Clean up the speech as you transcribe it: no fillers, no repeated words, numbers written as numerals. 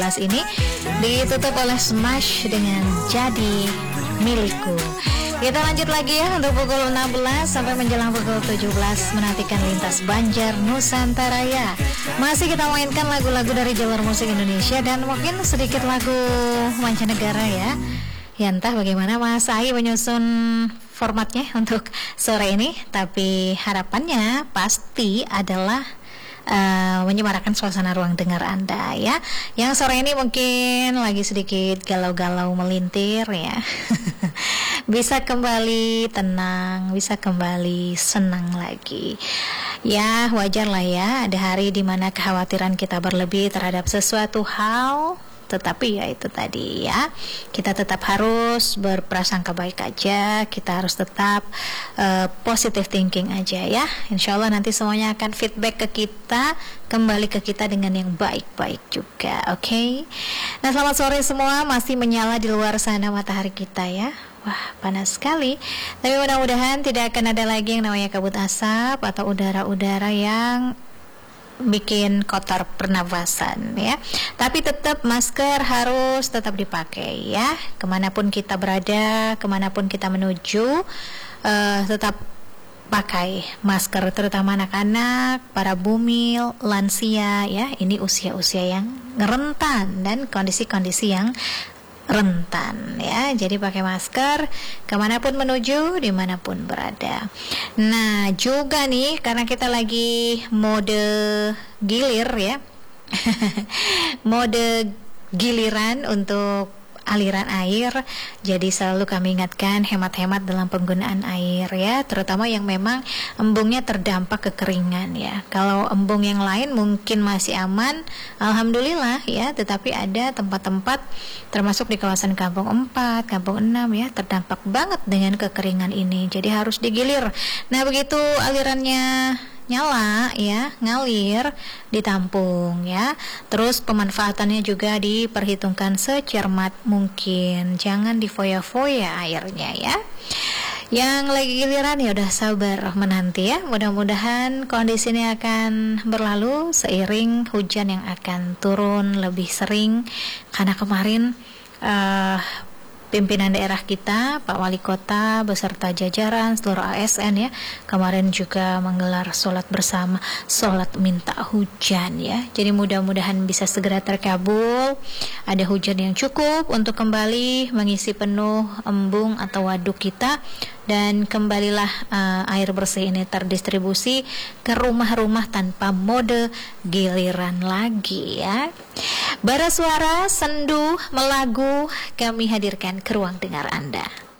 ini ditutup oleh Smash dengan Jadi Milikku. Kita lanjut lagi ya untuk pukul 16 sampai menjelang pukul 17 menantikan Lintas Banjar Nusantara ya. Masih kita mainkan lagu-lagu dari jalur musik Indonesia dan mungkin sedikit lagu mancanegara ya. Ya entah bagaimana Mas Ai menyusun formatnya untuk sore ini, tapi harapannya pasti adalah menyemarakan suasana ruang dengar Anda ya. Yang sore ini mungkin lagi sedikit galau-galau melintir ya. Bisa kembali tenang, bisa kembali senang lagi. Ya wajar lah ya, ada hari dimana kekhawatiran kita berlebih terhadap sesuatu hal. Tetapi ya itu tadi ya, kita tetap harus berprasangka baik aja. Kita harus tetap positive thinking aja ya. Insya Allah nanti semuanya akan feedback ke kita, kembali ke kita dengan yang baik-baik juga. Oke. Nah selamat sore semua. Masih menyala di luar sana matahari kita ya. Wah panas sekali. Tapi mudah-mudahan tidak akan ada lagi yang namanya kabut asap atau udara-udara yang bikin kotor pernafasan ya. Tapi tetap masker harus tetap dipakai ya. Kemanapun kita berada, kemanapun kita menuju, tetap pakai masker, terutama anak-anak, para bumil, lansia ya. Ini usia-usia yang rentan dan kondisi-kondisi yang rentan ya. Jadi pakai masker kemanapun menuju, dimanapun berada. Nah juga nih karena kita lagi mode gilir ya. Mode giliran untuk aliran air, jadi selalu kami ingatkan hemat-hemat dalam penggunaan air ya, terutama yang memang embungnya terdampak kekeringan ya. Kalau embung yang lain mungkin masih aman, alhamdulillah ya, tetapi ada tempat-tempat termasuk di kawasan Kampung 4, Kampung 6 ya, terdampak banget dengan kekeringan ini, jadi harus digilir. Nah begitu alirannya nyala ya, ngalir, ditampung ya. Terus pemanfaatannya juga diperhitungkan secermat mungkin. Jangan difoya-foya airnya ya. Yang lagi giliran ya udah sabar menanti ya. Mudah-mudahan kondisi ini akan berlalu seiring hujan yang akan turun lebih sering. Karena kemarin pimpinan daerah kita, Pak Wali Kota beserta jajaran seluruh ASN ya, kemarin juga menggelar sholat bersama, sholat minta hujan ya. Jadi mudah-mudahan bisa segera terkabul, ada hujan yang cukup untuk kembali mengisi penuh embung atau waduk kita, dan kembalilah air bersih ini terdistribusi ke rumah-rumah tanpa mode giliran lagi ya. Bara suara, sendu, melagu kami hadirkan ke ruang dengar Anda.